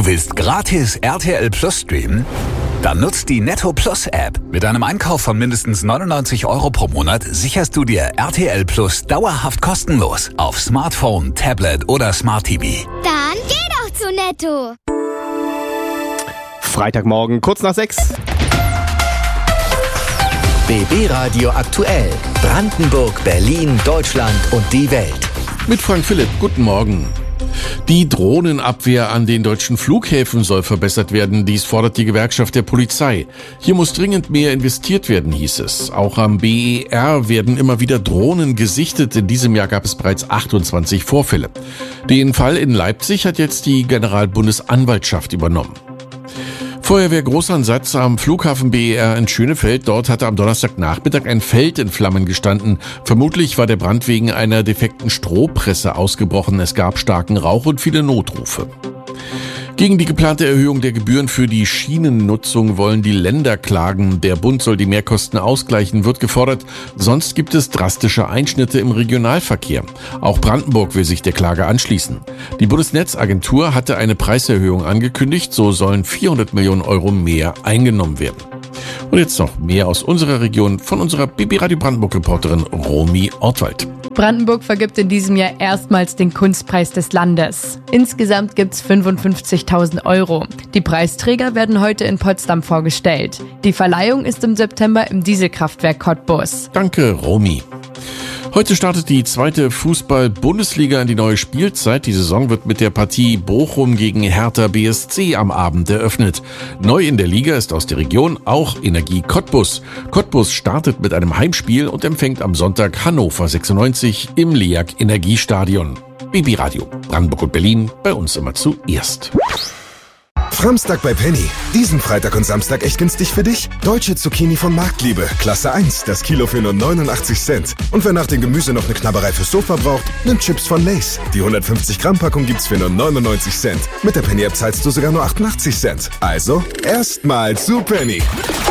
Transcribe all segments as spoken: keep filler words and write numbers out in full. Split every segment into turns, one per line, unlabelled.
Du willst gratis R T L Plus streamen? Dann nutzt die Netto Plus App. Mit einem Einkauf von mindestens neunundneunzig Euro pro Monat sicherst du dir R T L Plus dauerhaft kostenlos auf Smartphone, Tablet oder Smart T V.
Dann geh doch zu Netto.
Freitagmorgen, kurz nach sechs.
B B Radio aktuell. Brandenburg, Berlin, Deutschland und die Welt.
Mit Frank Philipp, guten Morgen. Die Drohnenabwehr an den deutschen Flughäfen soll verbessert werden. Dies fordert die Gewerkschaft der Polizei. Hier muss dringend mehr investiert werden, hieß es. Auch am B E R werden immer wieder Drohnen gesichtet. In diesem Jahr gab es bereits achtundzwanzig Vorfälle. Den Fall in Leipzig hat jetzt die Generalbundesanwaltschaft übernommen. Feuerwehr-Großansatz am Flughafen B E R in Schönefeld. Dort hatte am Donnerstagnachmittag ein Feld in Flammen gestanden. Vermutlich war der Brand wegen einer defekten Strohpresse ausgebrochen. Es gab starken Rauch und viele Notrufe. Gegen die geplante Erhöhung der Gebühren für die Schienennutzung wollen die Länder klagen. Der Bund soll die Mehrkosten ausgleichen, wird gefordert. Sonst gibt es drastische Einschnitte im Regionalverkehr. Auch Brandenburg will sich der Klage anschließen. Die Bundesnetzagentur hatte eine Preiserhöhung angekündigt. So sollen vierhundert Millionen Euro mehr eingenommen werden. Und jetzt noch mehr aus unserer Region von unserer B B Radio Brandenburg-Reporterin Romy Ortwald.
Brandenburg vergibt in diesem Jahr erstmals den Kunstpreis des Landes. Insgesamt gibt's fünfundfünfzigtausend Euro. Die Preisträger werden heute in Potsdam vorgestellt. Die Verleihung ist im September im Dieselkraftwerk Cottbus.
Danke, Romy. Heute startet die zweite Fußball-Bundesliga in die neue Spielzeit. Die Saison wird mit der Partie Bochum gegen Hertha B S C am Abend eröffnet. Neu in der Liga ist aus der Region auch Energie Cottbus. Cottbus startet mit einem Heimspiel und empfängt am Sonntag Hannover sechsundneunzig im LEAG Energiestadion. B B Radio, Brandenburg und Berlin, bei uns immer zuerst.
Framstag bei Penny. Diesen Freitag und Samstag echt günstig für dich. Deutsche Zucchini von Marktliebe. Klasse eins. Das Kilo für nur neunundachtzig Cent. Und wer nach dem Gemüse noch eine Knabberei fürs Sofa braucht, nimmt Chips von Lay's. Die hundertfünfzig Gramm Packung gibt's für nur neunundneunzig Cent. Mit der Penny App zahlst du sogar nur achtundachtzig Cent. Also, erstmal zu Penny.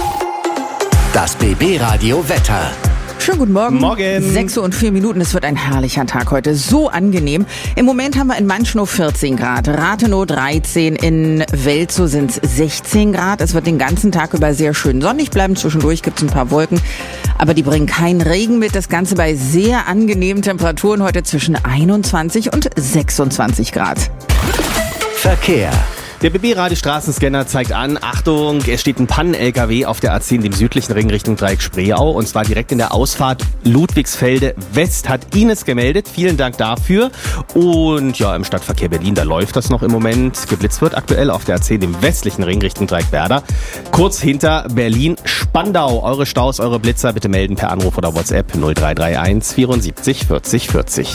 Das B B Radio Wetter.
Schönen guten Morgen.
Morgen.
sechs Uhr und vier Minuten. Es wird ein herrlicher Tag heute. So angenehm. Im Moment haben wir in Manschnow vierzehn Grad, Rathenow dreizehn, in Welzow sind es sechzehn Grad. Es wird den ganzen Tag über sehr schön sonnig bleiben. Zwischendurch gibt es ein paar Wolken, aber die bringen keinen Regen mit. Das Ganze bei sehr angenehmen Temperaturen heute zwischen einundzwanzig und sechsundzwanzig Grad.
Verkehr.
Der B B-Radio-Straßenscanner zeigt an, Achtung, es steht ein Pannen-L K W auf der A zehn, dem südlichen Ring Richtung Dreieck Spreeau, und zwar direkt in der Ausfahrt Ludwigsfelde West, hat Ines gemeldet. Vielen Dank dafür. Und ja, im Stadtverkehr Berlin, da läuft das noch im Moment. Geblitzt wird aktuell auf der A zehn, dem westlichen Ring Richtung Dreieck-Werder. Kurz hinter Berlin-Spandau. Eure Staus, eure Blitzer bitte melden per Anruf oder WhatsApp null drei drei eins vierundsiebzig vierzig vierzig.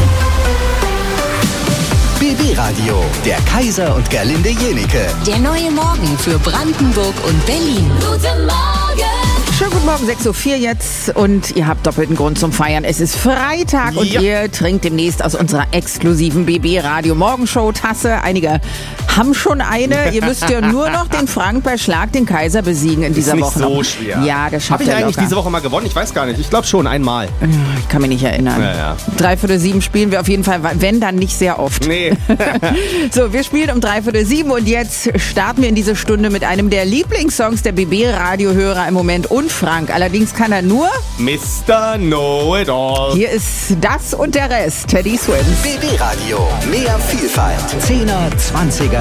B B Radio, der Kaiser und Gerlinde Jenike.
Der neue Morgen für Brandenburg und Berlin. Guten Morgen!
Schönen guten Morgen, sechs Uhr vier jetzt, und ihr habt doppelten Grund zum Feiern. Es ist Freitag und
ja.
Ihr trinkt demnächst aus unserer exklusiven B B Radio Morgenshow Tasse. Einige haben schon eine. Ihr müsst ja nur noch den Frank bei Schlag den Kaiser besiegen in dieser
ist nicht
Woche.
so
noch.
schwer.
Ja, das schafft
Habe ich
er
eigentlich
locker.
diese Woche mal gewonnen? Ich weiß gar nicht. Ich glaube schon, einmal.
Ich kann mich nicht erinnern.
Ja, ja.
Dreiviertel sieben spielen wir auf jeden Fall, wenn dann nicht sehr oft.
Nee.
So, wir spielen um dreiviertel sieben und jetzt starten wir in diese Stunde mit einem der Lieblingssongs der B B-Radio-Hörer im Moment und Frank. Allerdings kann er nur...
Mister Know-it-all.
Hier ist das und der Rest. Teddy Swims.
B B Radio, mehr Vielfalt. Zehner, Zwanziger